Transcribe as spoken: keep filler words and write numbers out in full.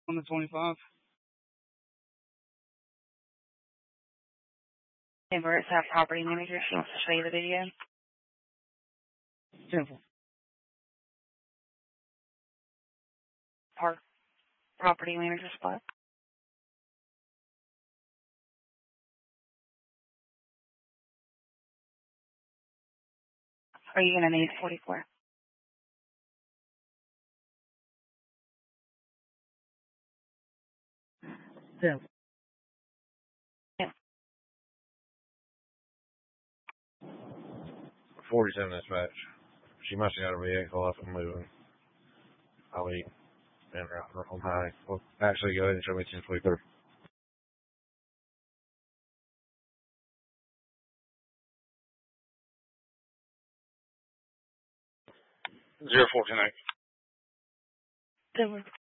On the twenty-five. Emirates have property manager. She wants to show you the video. Simple. Park property manager spot. Are you going to need forty-four? Simple. Yeah. forty-seven dispatch. She must have got her vehicle up and moving. I'll be in route from high. Well, actually, go ahead and show me ten forty-three. Zero fourteen eight. Silver.